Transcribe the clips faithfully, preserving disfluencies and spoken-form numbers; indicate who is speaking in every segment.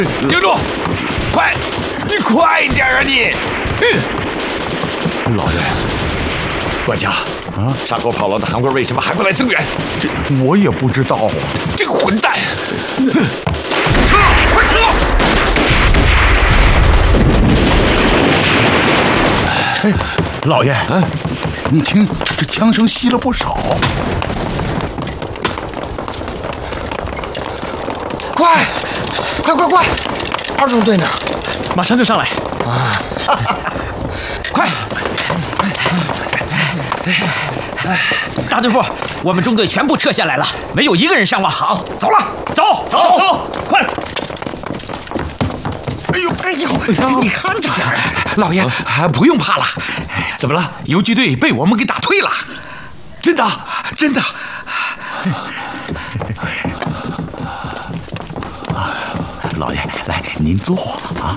Speaker 1: 顶住！快，你快点啊你！
Speaker 2: 嗯，老爷，
Speaker 1: 管家啊，杀狗跑了的韩贵为什么还不来增援？
Speaker 2: 这我也不知道啊。
Speaker 1: 这个混蛋！撤！快撤！
Speaker 2: 哎，老爷，嗯，你听，这枪声稀了不少。
Speaker 3: 快，快快快！二中队呢？
Speaker 4: 马上就上来。
Speaker 3: 啊！
Speaker 4: 快！大队副，我们中队全部撤下来了，没有一个人伤亡。好，走了，走走走，快！
Speaker 3: 哎呦哎呦，你看着点，老爷，不用怕了。
Speaker 1: 怎么了？游击队被我们给打退了？真的？
Speaker 3: 真的。
Speaker 2: 老爷，来，您坐啊。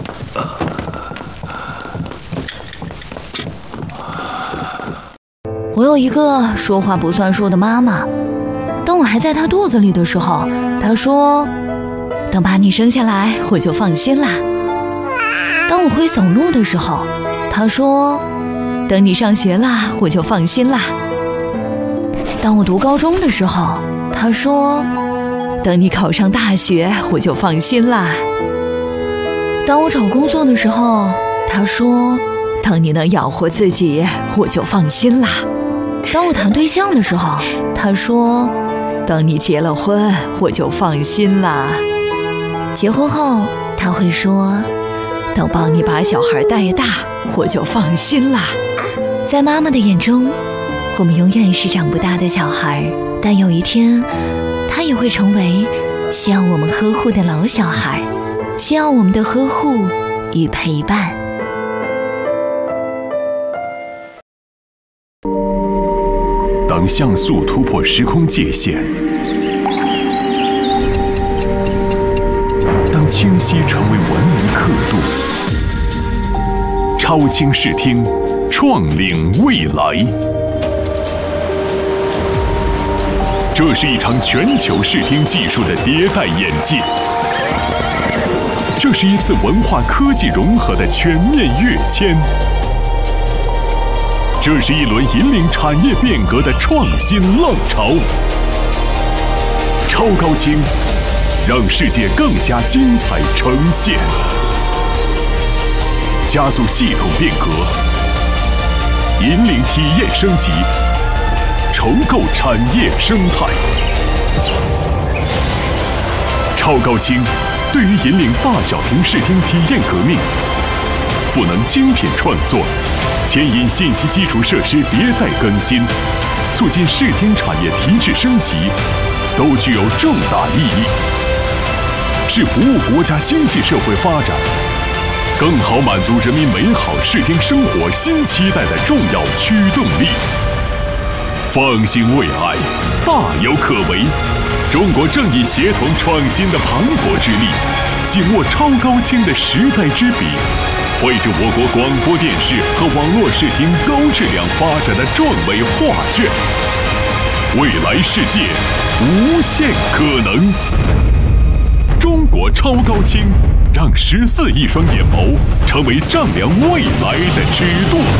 Speaker 5: 我有一个说话不算数的妈妈，当我还在她肚子里的时候，她说：“等把你生下来，我就放心啦。”当我会走路的时候，她说：“等你上学啦，我就放心啦。”当我读高中的时候，她说：“等你考上大学，我就放心啦。”当我找工作的时候，她说：“等你能养活自己，我就放心啦。”当我谈对象的时候，他说：“等你结了婚，我就放心啦。”结婚后，他会说：“等帮你把小孩带大，我就放心啦。”在妈妈的眼中，我们永远是长不大的小孩，但有一天，他也会成为需要我们呵护的老小孩，需要我们的呵护与陪伴。
Speaker 6: 当像素突破时空界限，当清晰成为文明刻度，超清视听，创领未来。这是一场全球视听技术的迭代演进，这是一次文化科技融合的全面跃迁。这是一轮引领产业变革的创新浪潮。超高清，让世界更加精彩呈现，加速系统变革，引领体验升级，重构产业生态。超高清对于引领大小屏视听体验革命，赋能精品创作，牵引信息基础设施迭代更新，促进视听产业提质升级，都具有重大意义，是服务国家经济社会发展，更好满足人民美好视听生活新期待的重要驱动力。放心未来，大有可为。中国正以协同创新的磅礴之力，紧握超高清的时代之笔，绘制我国广播电视和网络视听高质量发展的壮伟画卷。未来世界无限可能，中国超高清让十四亿双眼眸成为丈量未来的尺度。